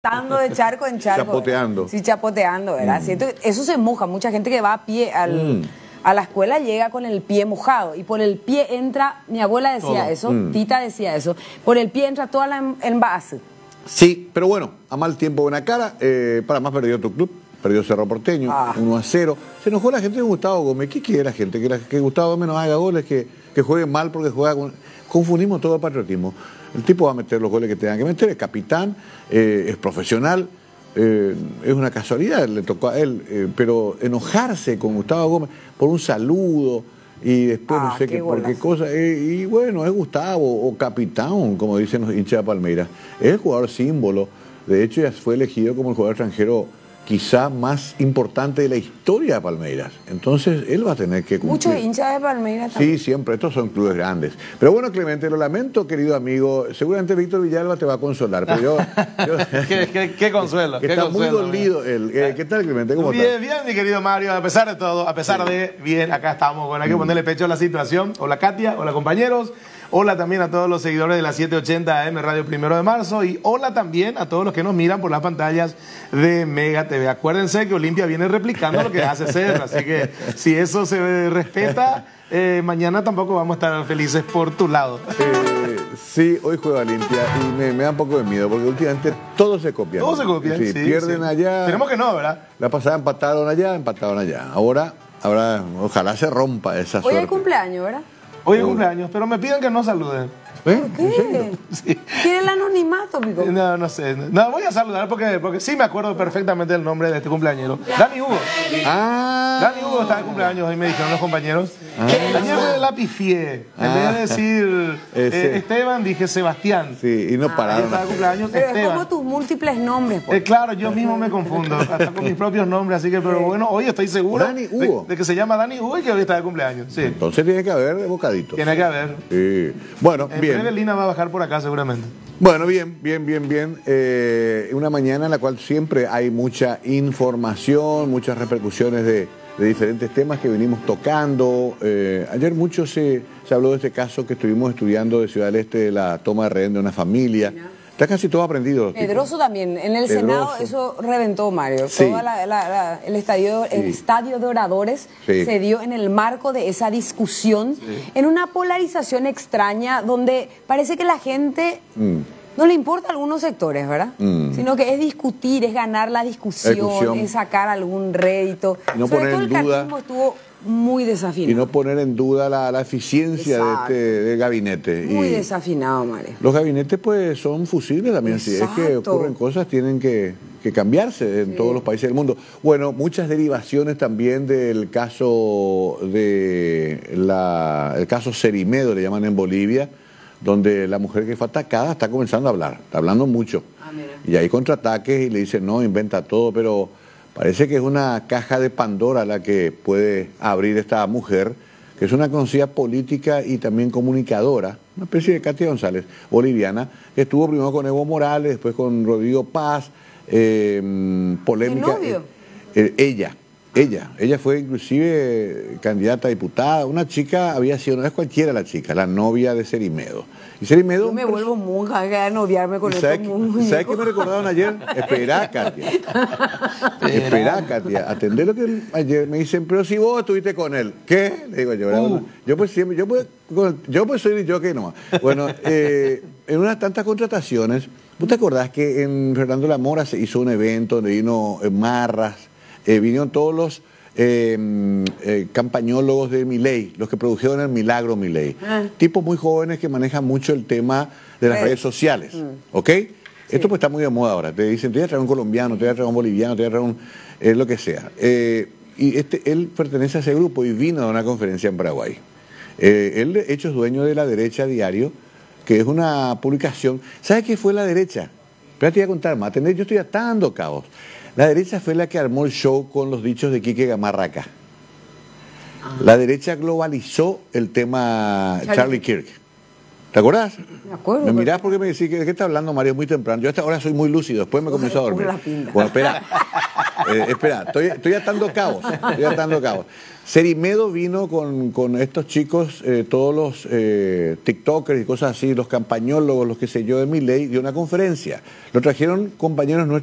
Saltando de charco en charco. Chapoteando. ¿Verdad? Sí, chapoteando, ¿verdad? Siento que eso se moja. Mucha gente que va a pie a la escuela llega con el pie mojado. Y por el pie entra, mi abuela decía eso, Tita decía eso, por el pie entra toda la envase. Sí, pero bueno, a mal tiempo buena cara. Para más perdió tu club, perdió Cerro Porteño, 1-0. Se enojó la gente de Gustavo Gómez. ¿Qué quiere la gente? Que Gustavo Gómez no haga goles, que juegue mal porque juega con... Confundimos todo el patriotismo. El tipo va a meter los goles que tenga que meter, es capitán, es profesional, es una casualidad, le tocó a él, pero enojarse con Gustavo Gómez por un saludo y después no sé qué, por qué cosa, y bueno, es Gustavo o capitán, como dicen los hinchas de Palmeiras, es el jugador símbolo, de hecho ya fue elegido como el jugador extranjero quizá más importante de la historia de Palmeiras. Entonces, él va a tener que cumplir. Muchos hinchas de Palmeiras también. Sí, siempre. Estos son clubes grandes. Pero bueno, Clemente, lo lamento, querido amigo. Seguramente Víctor Villalba te va a consolar. Pero ¿Qué consuelo? Que está muy dolido él. ¿Qué tal, Clemente? ¿Cómo estás? Bien, mi querido Mario. A pesar de todo, a pesar de... Bien, acá estamos. Bueno, hay que ponerle pecho a la situación. Hola, Katia. Hola, compañeros. Hola también a todos los seguidores de la 780 AM Radio 1 de Marzo y hola también a todos los que nos miran por las pantallas de Mega TV. Acuérdense que Olimpia viene replicando lo que hace Cerro, así que si eso se respeta, mañana tampoco vamos a estar felices por tu lado. Sí, hoy juega Olimpia y me da un poco de miedo porque últimamente todos se copian. Todos se copian, sí. Pierden allá. Tenemos que no, ¿verdad? La pasada empataron allá. Ahora ojalá se rompa esa suerte. Hoy hay cumpleaños, ¿verdad? Hoy es cumpleaños, pero me piden que no saluden. ¿Por qué? Sí. ¿Quiere el anonimato, Pico? No sé. No, voy a saludar porque sí me acuerdo perfectamente del nombre de este cumpleañero. Dani Hugo. Dani Hugo está de cumpleaños, hoy me dijeron los compañeros. Ayer me la pifié. En vez de decir Esteban, dije Sebastián. Sí, y no pararon. Está de cumpleaños pero Esteban. es como tus múltiples nombres. Claro, yo mismo me confundo, hasta con mis propios nombres, así que, pero bueno, hoy estoy seguro de que se llama Dani Hugo y que hoy está de cumpleaños. Sí. Entonces tiene que haber bocaditos. Tiene que haber. Sí. Bueno, bien. Lina va a bajar por acá seguramente. Bueno, bien. Una mañana en la cual siempre hay mucha información, muchas repercusiones de diferentes temas que venimos tocando. Ayer mucho se habló de este caso que estuvimos estudiando de Ciudad del Este, de la toma de rehén de una familia. Está casi todo aprendido. Pedroso también. En el Senado eso reventó, Mario. Sí. El estadio de oradores se dio en el marco de esa discusión, en una polarización extraña donde parece que la gente no le importa a algunos sectores, ¿verdad? Sino que es discutir, es ganar la discusión, es sacar algún rédito. Y no Sobre poner todo en el duda. carlismo estuvo muy desafinado. Y no poner en duda la eficiencia del gabinete. Muy desafinado, Mario. Los gabinetes pues son fusibles también. Si es que ocurren cosas, tienen que cambiarse en todos los países del mundo. Bueno, muchas derivaciones también del caso el caso Cerimedo, le llaman en Bolivia, donde la mujer que fue atacada está comenzando a hablar, está hablando mucho. Y hay contraataques y le dicen, no, inventa todo, pero parece que es una caja de Pandora la que puede abrir esta mujer, que es una conocida política y también comunicadora, una especie de Katia González, boliviana, que estuvo primero con Evo Morales, después con Rodrigo Paz, polémica. ¿El novio? Ella fue inclusive candidata a diputada. Una chica había sido, no es cualquiera la chica, la novia de Cerimedo. Y Cerimedo... Yo me vuelvo monja a noviarme con estos muñecos. ¿Sabes qué me recordaron ayer? Esperá, Katia. Atendé lo que ayer me dicen, pero si vos estuviste con él. ¿Qué? Le digo yo, yo pues siempre, yo pues soy yo que no. Bueno, en unas tantas contrataciones, ¿vos te acordás que en Fernando La Mora se hizo un evento donde vino Marras, vinieron todos los campañólogos de Milei, los que produjeron el milagro Milei, tipos muy jóvenes que manejan mucho el tema de las redes sociales, ¿ok? Esto pues está muy de moda ahora, te dicen, te voy a traer un colombiano, te voy a traer un boliviano, te voy a traer un lo que sea. Y él pertenece a ese grupo y vino a una conferencia en Paraguay. Él de hecho es dueño de La Derecha Diario, que es una publicación. ¿Sabes qué fue La Derecha? Pero te voy a contar más, yo estoy atando cabos. La derecha fue la que armó el show con los dichos de Quique Gamarra acá. La derecha globalizó el tema Charlie Kirk. ¿Te acordás? Me acuerdo. Me mirás porque me decís, ¿de qué está hablando Mario? Muy temprano. Yo hasta ahora soy muy lúcido, después me comenzó a dormir. Bueno, espera. espera, estoy atando cabos. Serimedo vino con estos chicos, todos los tiktokers y cosas así, los campañólogos, los que sé yo de Milei, dio una conferencia. Lo trajeron compañeros nuestros